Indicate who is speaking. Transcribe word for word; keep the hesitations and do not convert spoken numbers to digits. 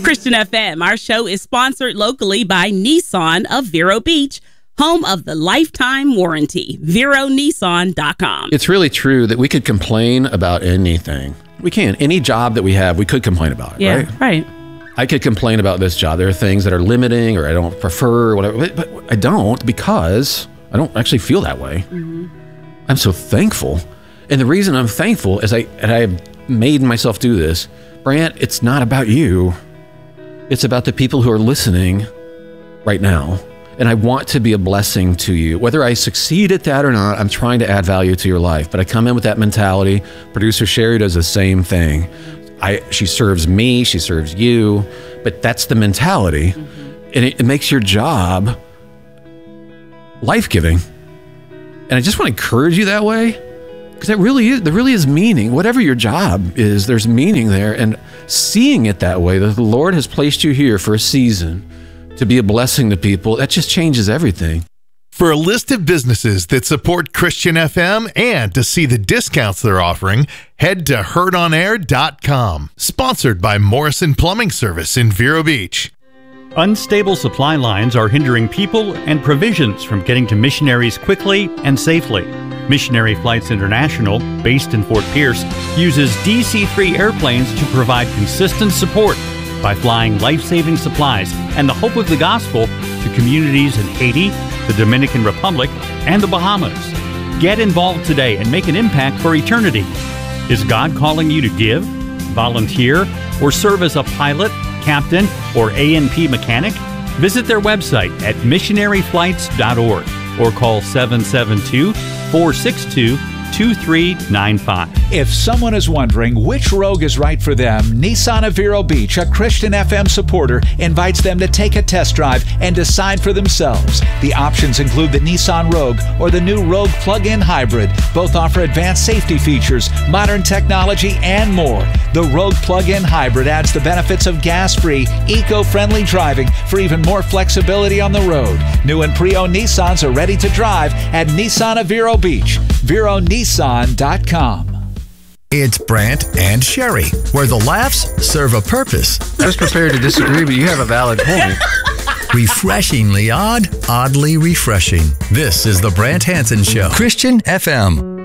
Speaker 1: Christian F M. Our show is sponsored locally by Nissan of Vero Beach, home of the lifetime warranty. Vero Nissan dot com.
Speaker 2: It's really true that we could complain about anything. We can. Any job that we have, we could complain about it,
Speaker 1: yeah,
Speaker 2: right?
Speaker 1: right.
Speaker 2: I could complain about this job. There are things that are limiting or I don't prefer or whatever, but, but I don't because I don't actually feel that way. Mm-hmm. I'm so thankful. And the reason I'm thankful is I, and I have made myself do this, Brant, it's not about you. It's about the people who are listening right now. And I want to be a blessing to you. Whether I succeed at that or not, I'm trying to add value to your life. But I come in with that mentality. Producer Sherry does the same thing. I, she serves me, she serves you, but that's the mentality. Mm-hmm. And it, it makes your job life-giving. And I just want to encourage you that way, because that really is, there really is meaning. Whatever your job is, there's meaning there. And seeing it that way, that the Lord has placed you here for a season to be a blessing to people, that just changes everything.
Speaker 3: For a list of businesses that support Christian F M and to see the discounts they're offering, head to heard on air dot com. Sponsored by Morrison Plumbing Service in Vero Beach.
Speaker 4: Unstable supply lines are hindering people and provisions from getting to missionaries quickly and safely. Missionary Flights International, based in Fort Pierce, uses D C three airplanes to provide consistent support by flying life-saving supplies and the hope of the gospel to communities in Haiti, the Dominican Republic, and the Bahamas. Get involved today and make an impact for eternity. Is God calling you to give, volunteer, or serve as a pilot, captain, or A N P mechanic? Visit their website at missionary flights dot org or call seven seven two, four six two, two three nine five.
Speaker 5: If someone is wondering which Rogue is right for them, Nissan of Vero Beach, a Christian F M supporter, invites them to take a test drive and decide for themselves. The options include the Nissan Rogue or the new Rogue plug-in hybrid. Both offer advanced safety features, modern technology, and more. The Rogue plug-in hybrid adds the benefits of gas-free, eco-friendly driving for even more flexibility on the road. New and pre-owned Nissans are ready to drive at Nissan of Vero Beach. Vero Nissan dot com.
Speaker 6: It's Brant and Sherry, where the laughs serve a purpose.
Speaker 2: I was prepared to disagree, but you have a valid point.
Speaker 6: Refreshingly odd, oddly refreshing. This is the Brant Hansen Show. Christian F M.